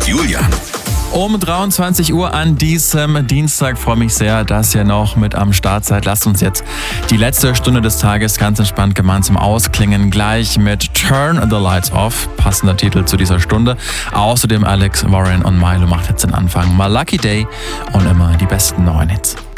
Julian. Um 23 Uhr an diesem Dienstag freue mich sehr, dass ihr noch mit am Start seid. Lasst uns jetzt die letzte Stunde des Tages ganz entspannt gemeinsam ausklingen. Gleich mit Turn the Lights Off, passender Titel zu dieser Stunde. Außerdem Alex Warren und Milo macht jetzt den Anfang. Mal Lucky Day und immer die besten neuen Hits.